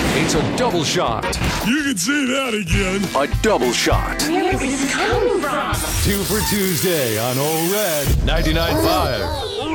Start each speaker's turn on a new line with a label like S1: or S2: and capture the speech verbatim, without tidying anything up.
S1: It's a double shot.
S2: You can say that again.
S1: A double shot.
S3: Where is this coming from?
S1: Two for Tuesday on Old Red ninety-nine point five.